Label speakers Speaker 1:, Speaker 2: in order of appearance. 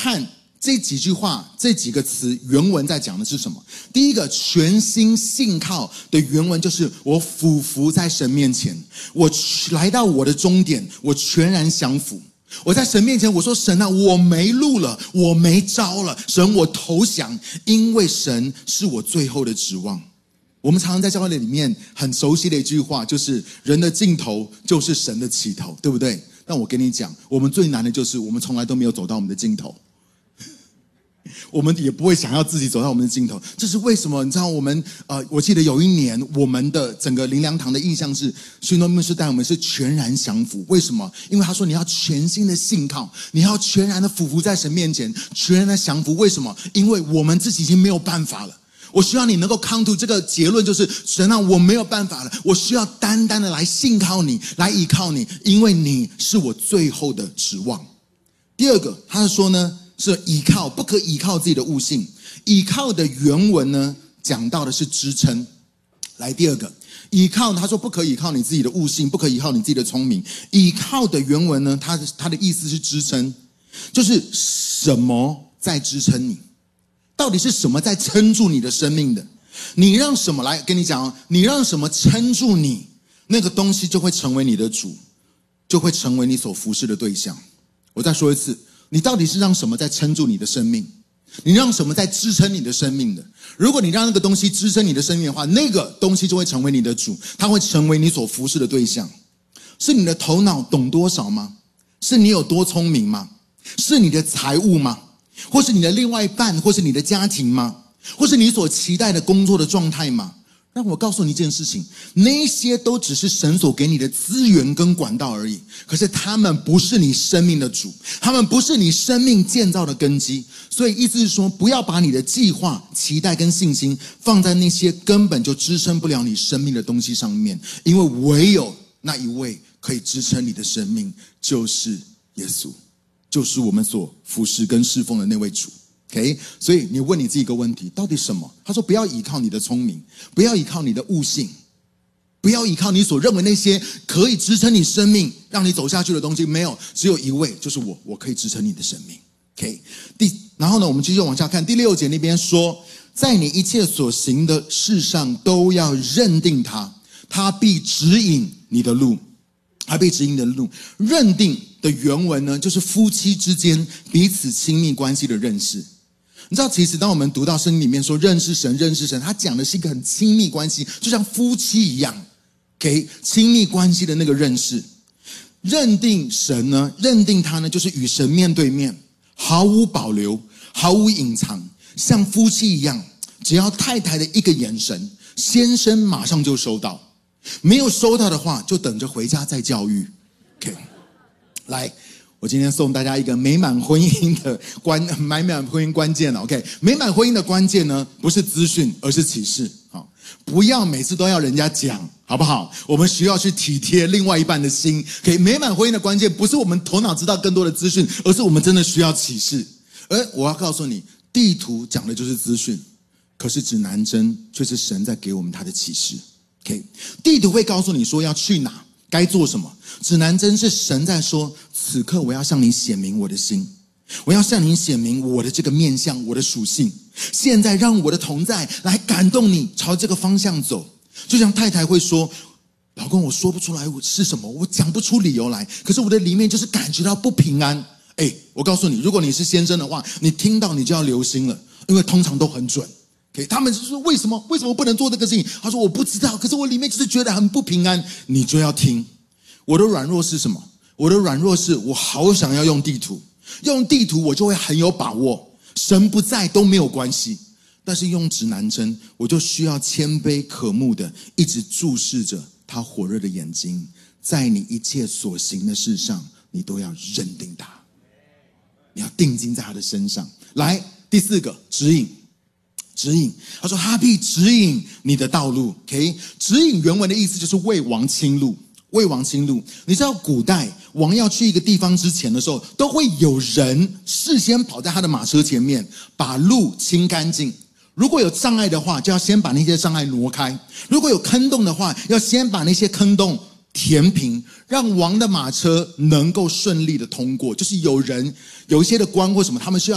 Speaker 1: 看这几句话，这几个词原文在讲的是什么？第一个，全心信靠的原文就是我俯伏在神面前，我来到我的终点，我全然降服。我在神面前我说，神啊，我没路了，我没招了，神，我投降，因为神是我最后的指望。我们常常在教会里面很熟悉的一句话，就是人的尽头就是神的起头，对不对？但我跟你讲，我们最难的就是我们从来都没有走到我们的尽头，我们也不会想要自己走到我们的尽头。这是为什么？你知道我记得有一年我们的整个灵粮堂的意向是宣教牧师带我们是全然降服。为什么？因为他说你要全心的信靠，你要全然的俯伏在神面前，全然的降服。为什么？因为我们自己已经没有办法了。我需要你能够 come to 这个结论，就是神啊，我没有办法了，我需要单单的来信靠你，来依靠你，因为你是我最后的指望。第二个，他说呢，是依靠，不可依靠自己的悟性。依靠的原文呢，讲到的是支撑。来，第二个，依靠，他说不可依靠你自己的悟性，不可依靠你自己的聪明。依靠的原文呢，他的意思是支撑，就是什么在支撑你？到底是什么在撑住你的生命的？你让什么来跟你讲，你让什么撑住你，那个东西就会成为你的主，就会成为你所服侍的对象。我再说一次，你到底是让什么在撑住你的生命？你让什么在支撑你的生命的？如果你让那个东西支撑你的生命的话，那个东西就会成为你的主，它会成为你所服侍的对象。是你的头脑懂多少吗？是你有多聪明吗？是你的财务吗？或是你的另外一半，或是你的家庭吗？或是你所期待的工作的状态吗？让我告诉你一件事情，那些都只是神所给你的资源跟管道而已，可是他们不是你生命的主，他们不是你生命建造的根基。所以意思是说，不要把你的计划、期待跟信心放在那些根本就支撑不了你生命的东西上面，因为唯有那一位可以支撑你的生命，就是耶稣，就是我们所服侍跟侍奉的那位主。OK， 所以你问你自己一个问题，到底什么？他说不要依靠你的聪明，不要依靠你的悟性，不要依靠你所认为那些可以支撑你生命让你走下去的东西，没有，只有一位，就是我可以支撑你的生命。OK， 然后呢，我们继续往下看第6节那边说，在你一切所行的事上都要认定他，他必指引你的路，他必指引你的路。认定的原文呢，就是夫妻之间彼此亲密关系的认识。你知道，其实当我们读到圣经里面说认识神，他讲的是一个很亲密关系，就像夫妻一样，给亲密关系的那个认识。认定神呢，认定他呢，就是与神面对面，毫无保留，毫无隐藏，像夫妻一样，只要太太的一个眼神，先生马上就收到，没有收到的话，就等着回家再教育。OK， 来，我今天送大家一个美满婚姻的美满婚姻关键了。OK， 美满婚姻的关键呢，不是资讯，而是启示。好，不要每次都要人家讲，好不好？我们需要去体贴另外一半的心。OK， 美满婚姻的关键不是我们头脑知道更多的资讯，而是我们真的需要启示。而我要告诉你，地图讲的就是资讯，可是指南针却是神在给我们他的启示。OK， 地图会告诉你说要去哪，该做什么，指南针是神在说，此刻我要向你显明我的心，我要向你显明我的这个面向，我的属性。现在让我的同在来感动你，朝这个方向走。就像太太会说，老公，我说不出来是什么，我讲不出理由来，可是我的里面就是感觉到不平安。我告诉你，如果你是先生的话，你听到你就要留心了，因为通常都很准。他们就说为什么不能做这个事情？他说我不知道，可是我里面就是觉得很不平安。你就要听。我的软弱是什么？我的软弱是我好想要用地图，用地图我就会很有把握，神不在都没有关系。但是用指南针，我就需要谦卑可慕的一直注视着他火热的眼睛，在你一切所行的事上，你都要认定他，你要定睛在他的身上。来，第4个，指引。他说他必指引你的道路。 OK， 指引原文的意思就是为王清路。你知道古代王要去一个地方之前的时候，都会有人事先跑在他的马车前面，把路清干净。如果有障碍的话，就要先把那些障碍挪开；如果有坑洞的话，要先把那些坑洞填平，让王的马车能够顺利的通过。就是有一些的官或什么，他们需要